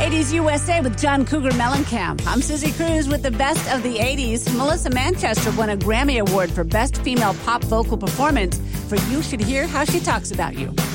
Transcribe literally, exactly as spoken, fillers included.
eighties U S A with John Cougar Mellencamp. I'm Susie Cruz with the best of the eighties. Melissa Manchester won a Grammy Award for Best Female Pop Vocal Performance for You Should Hear How She Talks About You.